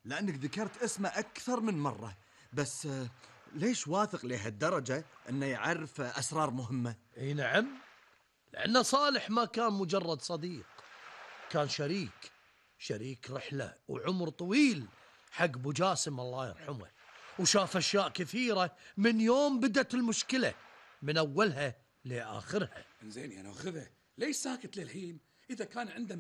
لأنك ذكرت اسمه أكثر من مرة، بس ليش واثق لهالدرجة أنه يعرف أسرار مهمة؟ اي نعم، لأن صالح ما كان مجرد صديق، كان شريك رحلة وعمر طويل حق أبو جاسم الله يرحمه، وشاف أشياء كثيرة من يوم بدت المشكلة، من أولها لآخرها. انزين يا ناخذه، ليش ساكت للحين؟ إذا كان عنده